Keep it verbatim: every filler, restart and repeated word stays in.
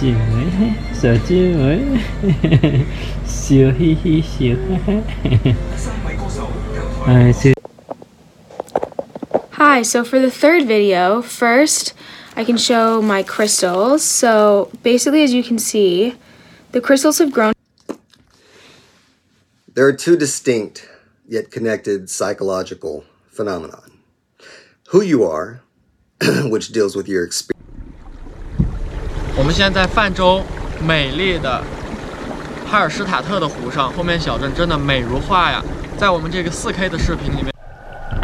酒诶，小酒诶，笑嘻嘻笑哈哈。哎，笑。 Hi, so for the third video, first I can show my crystals. So basically, as you can see, the crystals have grown. There are two distinct yet connected psychological phenomena. Who you are, which deals with your experience. 我们现在在泛舟美丽的哈尔施塔特的湖上，后面小镇真的美如画呀！在我们这个 四 K 的视频里面。